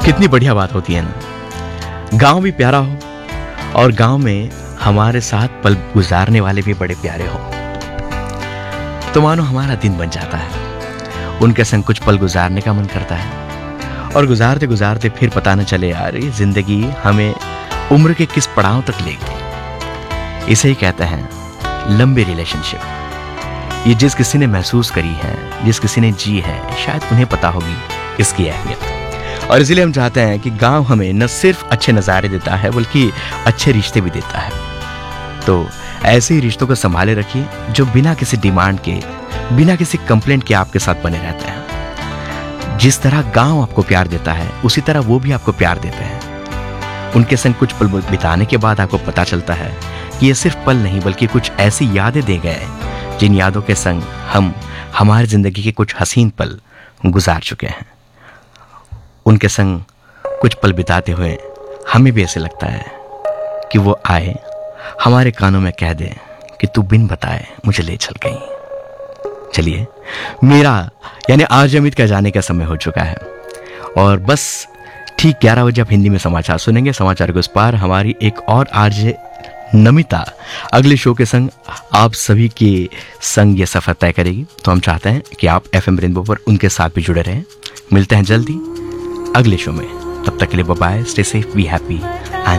कितनी बढ़िया बात होती है ना। गांव भी प्यारा हो और गांव में हमारे साथ पल गुजारने वाले भी बड़े प्यारे हो तो मानो हमारा दिन बन जाता है। उनके संग कुछ पल गुजारने का मन करता है और गुजारते गुजारते फिर पता न चले यार ये जिंदगी हमें उम्र के किस पड़ाव तक ले गई। इसे ही कहते हैं लंबी रिलेशनशिप। ये जिस किसी ने महसूस करी है, जिस किसी ने जी है, शायद उन्हें पता होगी इसकी अहमियत। और इसीलिए हम चाहते हैं कि गांव हमें न सिर्फ अच्छे नज़ारे देता है बल्कि अच्छे रिश्ते भी देता है। तो ऐसे ही रिश्तों को संभाले रखिए जो बिना किसी डिमांड के, बिना किसी कंप्लेंट के आपके साथ बने रहते हैं। जिस तरह गांव आपको प्यार देता है उसी तरह वो भी आपको प्यार देते हैं। उनके संग कुछ पल बिताने के बाद आपको पता चलता है कि ये सिर्फ पल नहीं बल्कि कुछ ऐसी यादें दे गए जिन यादों के संग हम हमारी जिंदगी के कुछ हसीन पल गुजार चुके हैं। उनके संग कुछ पल बिताते हुए हमें भी ऐसे लगता है कि वो आए, हमारे कानों में कह दे कि तू बिन बताए मुझे ले चल गई। चलिए, मेरा यानी आरजे अमित का जाने का समय हो चुका है और बस ठीक 11 बजे आप हिंदी में समाचार सुनेंगे। समाचार के उस पार हमारी एक और आरजे नमिता अगले शो के संग आप सभी के संग ये सफर तय करेगी। तो हम चाहते हैं कि आप FM रेनबो पर उनके साथ भी जुड़े रहें। मिलते हैं जल्दी अगले शो में। तब तक के लिए bye bye, stay safe, be happy and